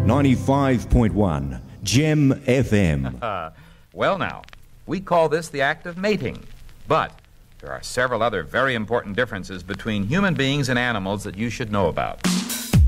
95.1 Gem FM. Well now, we call this the act of mating, but there are several other very important differences between human beings and animals that you should know about.